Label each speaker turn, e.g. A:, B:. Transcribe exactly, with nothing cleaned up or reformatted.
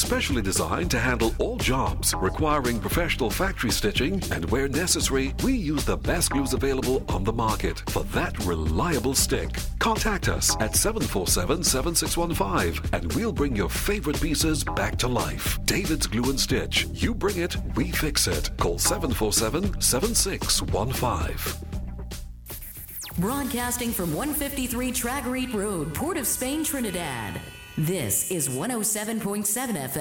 A: Specially designed to handle all jobs requiring professional factory stitching, and where necessary, we use the best glues available on the market for that reliable stick. Contact us at seven four seven, seven six one five and we'll bring your favorite pieces back to life. David's Glue and Stitch. You bring it, we fix it. Call seven four seven, seven six one five.
B: Broadcasting from one fifty-three Tragarete Road, Port of Spain, Trinidad. This is one oh seven point seven F M.